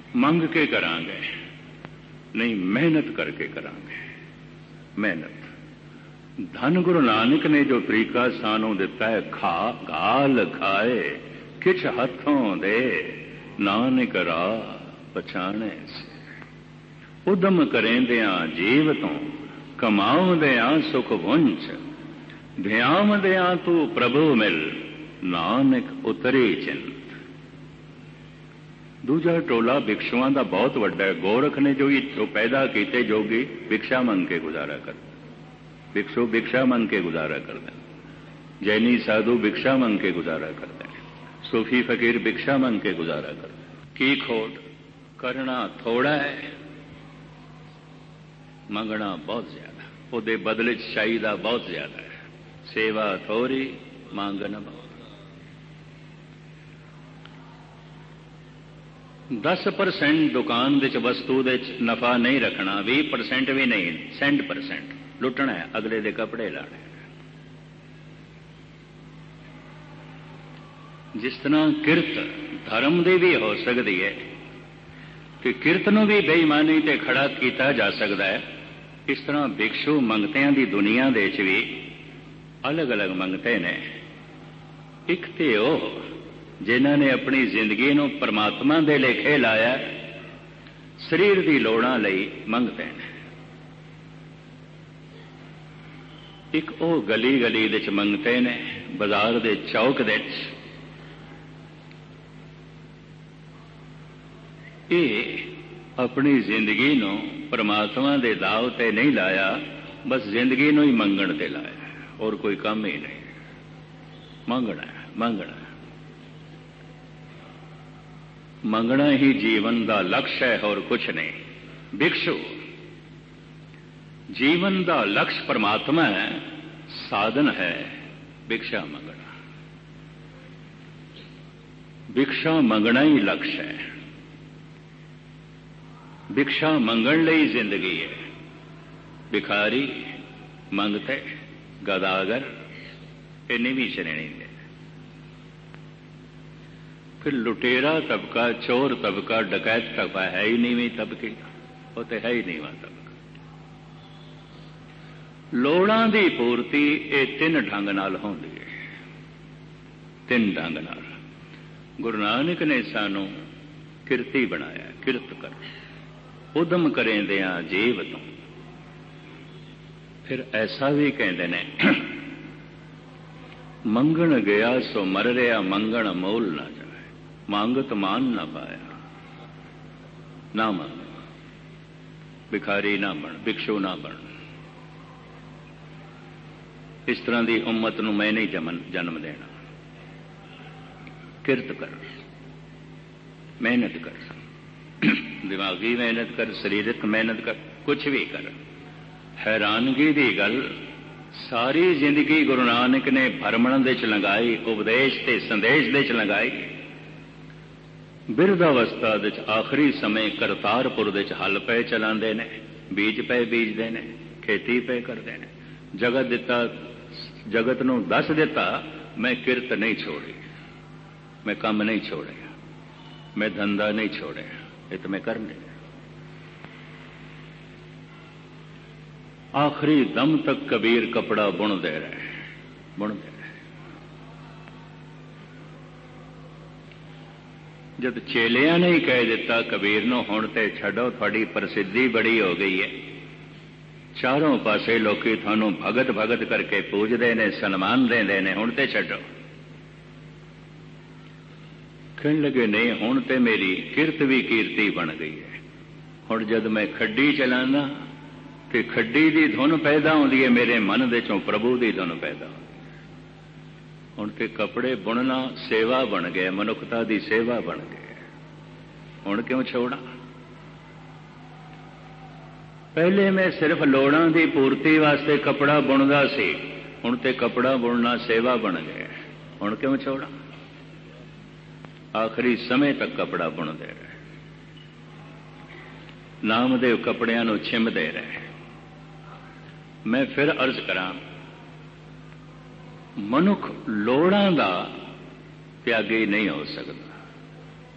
ਮੰਗ ਕੇ ਕਰਾਂਗੇ, ਨਹੀਂ ਮਿਹਨਤ ਕਰਕੇ ਕਰਾਂਗੇ। ਮਿਹਨਤ ਧੰਨ ਗੁਰੂ ਨਾਨਕ ਨੇ ਜੋ ਤਰੀਕਾ ਸਾਨੂੰ ਦਿੱਤਾ ਹੈ, ਘਾਲ ਖਾਏ ਕਿਛ ਹੱਥੋਂ ਦੇ, ਨਾਨਕ ਰਾਹ ਪਛਾਣੇ ਸੇ। ਉਦਮ ਕਰੇਂਦਿਆਂ ਜੀਵ ਤੋਂ, ਕਮਾਉਂਦਿਆਂ ਸੁਖ ਵੰਚ, ਧਿਆਵਦਿਆਂ ਤੂੰ ਪ੍ਰਭੂ ਮਿਲ, ਨਾਨਕ ਉਤਰੀ ਚਿੰਤ। ਦੂਜਾ ਟੋਲਾ ਭਿਕਸ਼ੂਆਂ ਦਾ ਬਹੁਤ ਵੱਡਾ ਹੈ। ਗੋਰਖ ਨੇ ਜੋ ਪੈਦਾ ਕੀਤੇ ਜੋਗੀ ਭਿਕਸ਼ਾ ਮੰਗ ਕੇ ਗੁਜ਼ਾਰਾ ਕਰਦੇ, ਭਿਕਸ਼ੂ ਭਿਕਸ਼ਾ ਮੰਗ ਕੇ ਗੁਜ਼ਾਰਾ ਕਰਦੇ, ਜੈਨੀ ਸਾਧੂ ਭਿਕਸ਼ਾ ਮੰਗ ਕੇ ਗੁਜ਼ਾਰਾ ਕਰਦੇ, ਸੂਫੀ ਫਕੀਰ ਭਿਕਸ਼ਾ ਮੰਗ ਕੇ ਗੁਜ਼ਾਰਾ ਕਰਦੇ। ਕੀ ਖੋਟ? ਕਰਨਾ ਥੋੜਾ ਹੈ, ਮੰਗਣਾ ਬਹੁਤ ਜ਼ਿਆਦਾ, ਉਹਦੇ ਬਦਲੇ ਚ ਚਾਹੀਦਾ ਬਹੁਤ ਜ਼ਿਆਦਾ ਹੈ। ਸੇਵਾ ਥੋੜੀ, ਮੰਗਣਾ ਬਹੁਤ। 10% ਦੁਕਾਨ ਦੇ ਚ ਵਸਤੂ ਦੇ ਚ ਨਫਾ ਨਹੀਂ ਰੱਖਣਾ, 20% ਵੀ ਨਹੀਂ, 100% ਲੁੱਟਣਾ ਹੈ, ਅਗਲੇ ਦੇ ਕੱਪੜੇ ਲਾਣੇ। ਜਿਸ ਤਰ੍ਹਾਂ ਕਿਰਤ ਧਰਮ ਦੀ ਵੀ ਹੋ ਸਕਦੀ ਹੈ ਕਿ ਕਿਰਤ ਨੂੰ ਵੀ ਬੇਈਮਾਨੀ ਤੇ ਖੜਾ ਕੀਤਾ ਜਾ ਸਕਦਾ ਹੈ, ਇਸ ਤਰ੍ਹਾਂ ਭਿਕਸ਼ੂ ਮੰਗਤਿਆਂ ਦੀ ਦੁਨੀਆ ਦੇ ਵਿੱਚ ਵੀ ਅਲੱਗ-ਅਲੱਗ ਮੰਗਤੇ ਨੇ। ਇੱਕ ਤੇ ਉਹ ਜਿਨ੍ਹਾਂ ਨੇ ਆਪਣੀ ਜ਼ਿੰਦਗੀ ਨੂੰ ਪਰਮਾਤਮਾ ਦੇ ਲੇਖੇ ਲਾਇਆ, ਸਰੀਰ ਦੀ ਲੋੜਾਂ ਲਈ ਮੰਗਤੇ ਨੇ। ਇੱਕ ਉਹ ਗਲੀ-ਗਲੀ ਦੇ ਚ ਮੰਗਤੇ ਨੇ, ਬਾਜ਼ਾਰ ਦੇ ਚੌਕ ਦੇ ਚ। ਇਹ ਆਪਣੀ ਜ਼ਿੰਦਗੀ ਨੂੰ ਪਰਮਾਤਮਾ ਦੇ ਦਾਅ ਤੇ ਨਹੀਂ ਲਾਇਆ, ਬਸ ਜ਼ਿੰਦਗੀ ਨੂੰ ਹੀ ਮੰਗਣ ਤੇ ਲਾਇਆ, ਹੋਰ ਕੋਈ ਕੰਮ ਹੀ ਨਹੀਂ। ਮੰਗਣਾ ਮੰਗਣਾ ਮੰਗਣਾ ਹੀ ਜੀਵਨ ਦਾ ਲਕਸ਼ ਹੈ, ਹੋਰ ਕੁਛ ਨਹੀਂ। ਭਿਕਸ਼ੂ ਜੀਵਨ ਦਾ ਲਕਸ਼ ਪਰਮਾਤਮਾ ਹੈ, ਸਾਧਨ ਹੈ ਭਿਕਸ਼ਾ ਮੰਗਣਾ। ਭਿਕਸ਼ਾ ਮੰਗਣਾ ਹੀ ਲਕਸ਼ ਹੈ। ਭਿਕਸ਼ਾ ਮੰਗਣ ਲਈ ਜ਼ਿੰਦਗੀ ਹੈ। ਭਿਖਾਰੀ, ਮੰਗਤੇ, ਗਦਾਗਰ, ਇਹ ਨੀਵੀਂ ਸ਼੍ਰੇਣੀ ਦੇ। ਫਿਰ ਲੁਟੇਰਾ ਤਬਕਾ, ਚੋਰ ਤਬਕਾ, ਡਕੈਤ ਤਬਕਾ ਹੈ ਹੀ ਨੀਵੀਂ ਤਬਕੇ, ਉਹ ਤੇ ਹੈ ਹੀ ਨੀਵਾਂ ਤਬਕਾ। ਲੋੜਾਂ ਦੀ ਪੂਰਤੀ ਇਹ ਤਿੰਨ ਢੰਗ ਨਾਲ ਹੁੰਦੀ ਹੈ, ਤਿੰਨ ਢੰਗ ਨਾਲ। ਗੁਰੂ ਨਾਨਕ ਨੇ ਸਾਨੂੰ ਕਿਰਤੀ ਬਣਾਇਆ, ਕਿਰਤ ਕਰ, ਉਦਮ ਕਰੇਂਦਿਆਂ ਜੀਵ ਤੋਂ। ਫਿਰ ਐਸਾ ਵੀ ਕਹਿੰਦੇ ਨੇ, ਮੰਗਣ ਗਿਆ ਸੋ ਮਰ ਰਿਹਾ, ਮੰਗਣ ਮੋਲ ਨਾ ਜਾਏ, ਮੰਗਤ ਮਾਨ ਨਾ ਪਾਇਆ। ਨਾ ਮੰਗ, ਭਿਖਾਰੀ ਨਾ ਬਣ, ਭਿਕਸ਼ੂ ਨਾ ਬਣ। ਇਸ ਤਰ੍ਹਾਂ ਦੀ ਉਮਤ ਨੂੰ ਮੈਂ ਨਹੀਂ ਜਨਮ ਦੇਣਾ। ਕਿਰਤ ਕਰ, ਮਿਹਨਤ ਕਰ, ਦਿਮਾਗੀ ਮਿਹਨਤ ਕਰ, ਸਰੀਰਕ ਮਿਹਨਤ ਕਰ, ਕੁਛ ਵੀ ਕਰ। ਹੈਰਾਨਗੀ ਦੀ ਗੱਲ, ਸਾਰੀ ਜ਼ਿੰਦਗੀ ਗੁਰੂ ਨਾਨਕ ਨੇ ਭਰਮਣ ਦੇ ਚ ਲੰਘਾਈ, ਉਪਦੇਸ਼ ਤੇ ਸੰਦੇਸ਼ ਦੇ ਚ ਲੰਘਾਈ। ਬਿਰਧ ਅਵਸਥਾ ਦੇ ਚ ਆਖਰੀ ਸਮੇਂ ਕਰਤਾਰਪੁਰ ਦੇ ਚ ਹਲ ਪਏ ਚਲਾਉਂਦੇ ਨੇ, ਬੀਜ ਪਏ ਬੀਜਦੇ ਨੇ, ਖੇਤੀ ਪਏ ਕਰਦੇ ਨੇ। ਜਗਤ ਦਿੱਤਾ, ਜਗਤ ਨੂੰ ਦੱਸ ਦਿੱਤਾ, ਮੈਂ ਕਿਰਤ ਨਹੀਂ ਛੋੜੀ, ਮੈਂ ਕੰਮ ਨਹੀਂ ਛੋੜਿਆ, ਮੈਂ ਧੰਦਾ ਨਹੀਂ ਛੋੜਿਆ, ਇਹ ਤਾਂ ਮੈਂ ਕਰ ਲਿਆ। ਆਖਰੀ ਦਮ ਤੱਕ ਕਬੀਰ ਕਪੜਾ ਬੁਣਦੇ ਰਹੇ, ਬੁਣਦੇ ਰਹੇ। ਜਦ ਚੇਲਿਆਂ ਨੇ ਹੀ ਕਹਿ ਦਿੱਤਾ ਕਬੀਰ ਨੂੰ, ਹੁਣ ਤੇ ਛੱਡੋ, ਤੁਹਾਡੀ ਪ੍ਰਸਿੱਧੀ ਬੜੀ ਹੋ ਗਈ ਹੈ, ਚਾਰੋਂ ਪਾਸੇ ਲੋਕੀ ਤੁਹਾਨੂੰ ਭਗਤ ਭਗਤ ਕਰਕੇ ਪੂਜਦੇ ਨੇ, ਸਨਮਾਨ ਦਿੰਦੇ ਨੇ, ਹੁਣ ਤੇ ਛੱਡੋ। ਕਹਿਣ ਲੱਗੇ, ਨਹੀਂ ਹੁਣ ਤੇ ਮੇਰੀ ਕਿਰਤ ਵੀ ਕੀਰਤੀ ਬਣ ਗਈ ਹੈ। ਹੁਣ ਜਦ ਮੈਂ ਖੱਡੀ ਚਲਾਉਂਦਾ ਤੇ ਖੱਡੀ ਦੀ ਧੁਨ ਪੈਦਾ ਹੁੰਦੀ ਹੈ, ਮੇਰੇ ਮਨ ਦੇ ਚੋਂ ਪ੍ਰਭੂ ਦੀ ਧੁਨ ਪੈਦਾ ਹੁੰਦੀ। ਹੁਣ ਤੇ ਕੱਪੜੇ ਬੁਣਨਾ ਸੇਵਾ ਬਣ ਗਿਆ, ਮਨੁੱਖਤਾ ਦੀ ਸੇਵਾ ਬਣ ਗਈ। ਹੁਣ ਕਿਉਂ ਛੋੜਾਂ? ਪਹਿਲੇ ਮੈਂ ਸਿਰਫ ਲੋੜਾਂ ਦੀ ਪੂਰਤੀ ਵਾਸਤੇ ਕੱਪੜਾ ਬੁਣਦਾ ਸੀ, ਹੁਣ ਤੇ ਕੱਪੜਾ ਬੁਣਨਾ ਸੇਵਾ ਬਣ ਗਿਆ। ਹੁਣ ਕਿਉਂ ਛੋੜਾਂ? ਆਖਰੀ ਸਮੇਂ ਤੱਕ ਕੱਪੜਾ ਬੁਣਦੇ ਰਹੇ, ਨਾਮਦੇਵ ਕੱਪੜਿਆਂ ਨੂੰ ਛਿੰਮਦੇ ਰਹੇ। ਮੈਂ ਫਿਰ ਅਰਜ਼ ਕਰਾਂ, ਮਨੁੱਖ ਲੋੜਾਂ ਦਾ ਤਿਆਗੀ ਨਹੀਂ ਹੋ ਸਕਦਾ।